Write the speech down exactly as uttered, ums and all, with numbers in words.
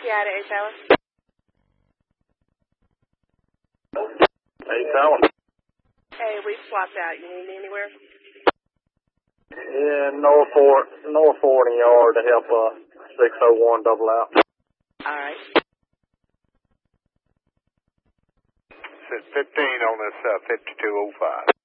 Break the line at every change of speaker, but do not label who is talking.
Yeah, to eight Tower.
eight Tower.
Hey, we swapped out. You need me anywhere?
Yeah, North Fort, North Fort and Yard to help uh six oh one double out.
All right.
Said fifteen on this uh, fifty-two oh five.